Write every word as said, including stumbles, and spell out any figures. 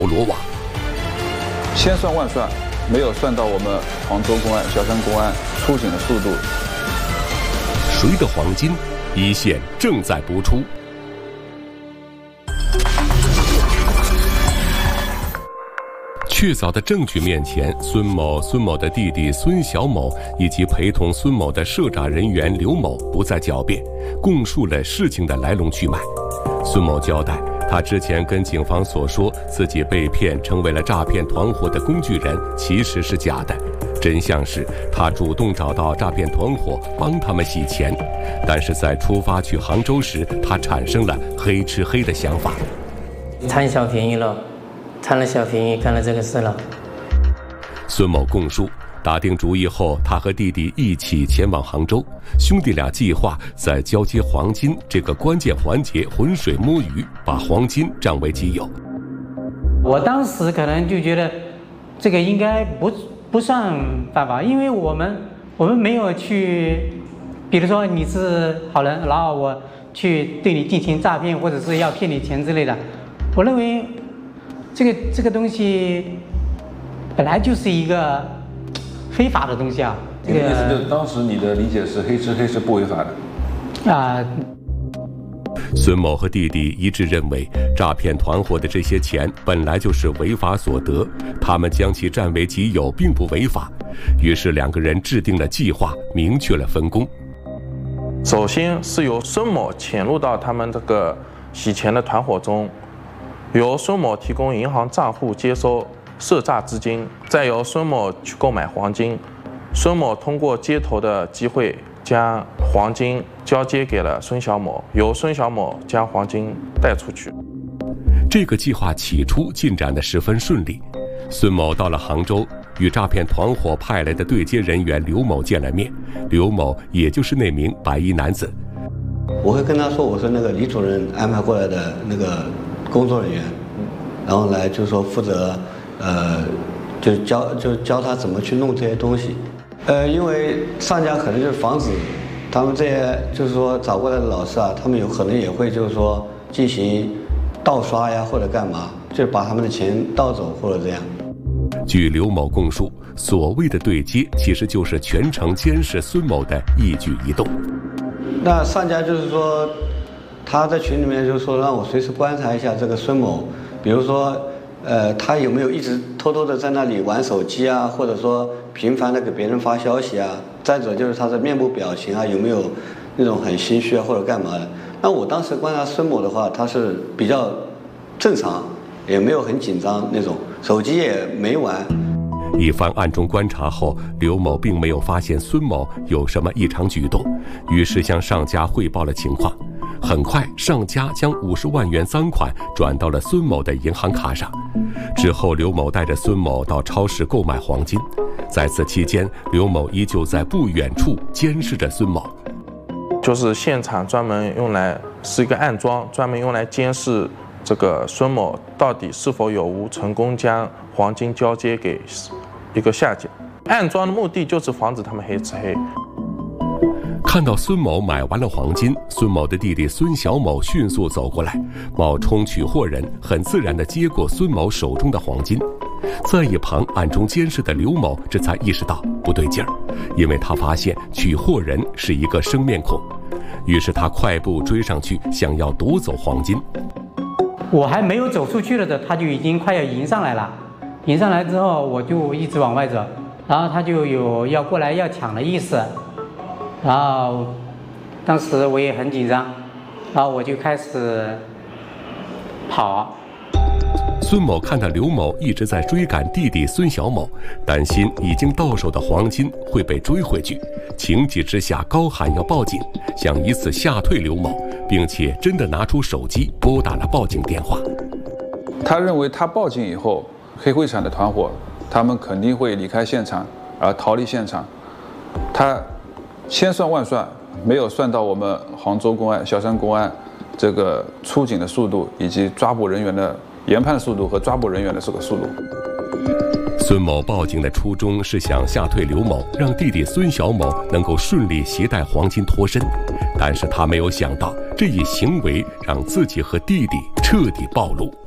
罗网。 千算万算，没有算到我们杭州公安、萧山公安出警的速度。 谁的黄金？一线正在播出。确凿的证据面前，孙某、孙某的弟弟孙小某以及陪同孙某的涉诈人员刘某不再狡辩，供述了事情的来龙去脉。孙某交代，他之前跟警方所说自己被骗成为了诈骗团伙的工具人，其实是假的。真相是他主动找到诈骗团伙帮他们洗钱，但是在出发去杭州时，他产生了黑吃黑的想法。 贪小便宜了，贪了小便宜，干了这个事了。 孙某供述，打定主意后，他和弟弟一起前往杭州，兄弟俩计划在交接黄金这个关键环节浑水摸鱼，把黄金占为己有。 我当时可能就觉得这个应该不不算犯法，因为我们我们没有去，比如说你是好人，然后我去对你进行诈骗，或者是要骗你钱之类的。我认为这个这个东西本来就是一个非法的东西啊。 这个意思就是当时你的理解是黑吃黑是不违法的啊。 孙某和弟弟一致认为，诈骗团伙的这些钱本来就是违法所得，他们将其占为己有并不违法。于是两个人制定了计划，明确了分工。 首先是由孙某潜入到他们这个洗钱的团伙中，由孙某提供银行账户接收涉诈资金，再由孙某去购买黄金。孙某通过接头的机会将黄金交接给了孙小某，由孙小某将黄金带出去。 这个计划起初进展得十分顺利。孙某到了杭州，与诈骗团伙派来的对接人员刘某见了面。刘某也就是那名白衣男子。 我会跟他说，我是那个李主任安排过来的那个工作人员，然后来就是说负责，呃，就教就教他怎么去弄这些东西。呃，因为上家可能就是防止他们这些就是说找过来的老师啊，他们有可能也会就是说进行盗刷呀，或者干嘛，就把他们的钱盗走或者这样。 据刘某供述，所谓的对接其实就是全程监视孙某的一举一动。 那上家就是说他在群里面就是说让我随时观察一下这个孙某，比如说呃他有没有一直偷偷的在那里玩手机啊，或者说频繁的给别人发消息啊，再者就是他的面部表情啊有没有那种很心虚啊或者干嘛的。那我当时观察孙某的话，他是比较正常，也没有很紧张那种，手机也没玩。 一番暗中观察后，刘某并没有发现孙某有什么异常举动，于是向上家汇报了情况。很快，上家将五十万元赃款转到了孙某的银行卡上。之后，刘某带着孙某到超市购买黄金。在此期间，刘某依旧在不远处监视着孙某。 就是现场专门用来是一个暗桩，专门用来监视这个孙某到底是否有无成功将黄金交接给一个下家。暗桩的目的就是防止他们黑吃黑。 看到孙某买完了黄金，孙某的弟弟孙小某迅速走过来，冒充取货人，很自然地接过孙某手中的黄金。在一旁暗中监视的刘某这才意识到不对劲儿，因为他发现取货人是一个生面孔，于是他快步追上去，想要夺走黄金。 我还没有走出去了的，他就已经快要迎上来了。迎上来之后，我就一直往外走，然后他就有要过来要抢的意思。然后当时我也很紧张，然后我就开始跑。 孙某看到刘某一直在追赶弟弟孙小某，担心已经到手的黄金会被追回去，情急之下高喊要报警，想以此吓退刘某，并且真的拿出手机拨打了报警电话。 他认为他报警以后，黑会产的团伙他们肯定会离开现场而逃离现场，他千算万算没有算到我们杭州公安、萧山公安这个出警的速度，以及抓捕人员的研判速度和抓捕人员的这个速度。 孙某报警的初衷是想吓退刘某，让弟弟孙小某能够顺利携带黄金脱身，但是他没有想到这一行为让自己和弟弟彻底暴露。